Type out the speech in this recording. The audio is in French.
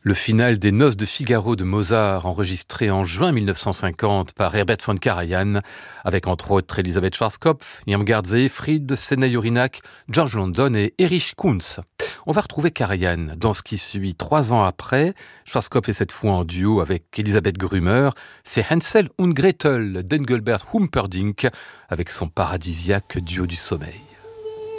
Le final des Noces de Figaro de Mozart, enregistré en juin 1950 par Herbert von Karajan, avec entre autres Elisabeth Schwarzkopf, Irmgard Seyfried, Senna Jurinak, George London et Erich Kunz. On va retrouver Karajan dans ce qui suit 3 ans après. Schwarzkopf est cette fois en duo avec Elisabeth Grümer. C'est Hansel und Gretel d'Engelbert Humperdinck avec son paradisiaque duo du sommeil.